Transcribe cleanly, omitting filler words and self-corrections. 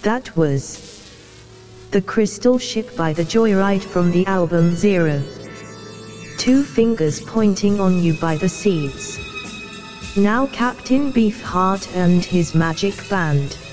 That was The Crystal Ship by The Joyride from the album Zero. Two Fingers Pointing on You by The Seeds. Now Captain Beefheart and his magic band.